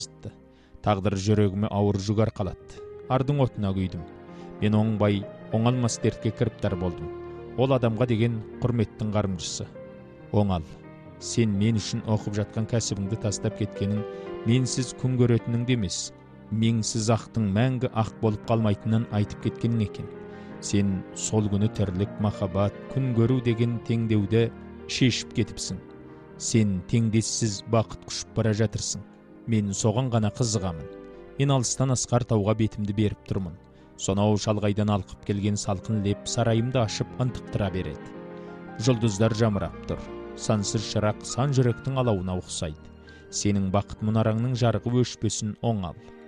ысытты. Тағдыр жүрегіме ауыр жүк арқалатты. Ардың отына күйдім. Мен оңбай, оңалмас дертке кіріптар болдым. Ол адамға деген құрметтің қарымшысы. Оңал, сен мен үшін оқып жатқан кәсібіңді тастап кеткенің менсіз күн көретініңді емес, меңсіз ақтың мәңгі ақ болып қалмайтынын айтып кеткенің екен. Сен сол күні тірлік, махаббат, күн көру деген теңдеуді шешіп кетіпсің. Сен теңдессіз бақыт құшып бара жатырсың. Мен соған ғана қызығамын. Мен алыстан асқар тауға бетімді беріп тұрмын. Сонау шалғайдан алқып келген салқын леп сарайымды ашып ынтықтыра береді. Жұлдыздар жамырап тұр. Сансыз шырақ сан жүректің алауына ұқсайды. Сенің бақыт мұнараңның жарығы өшпесін, оңал.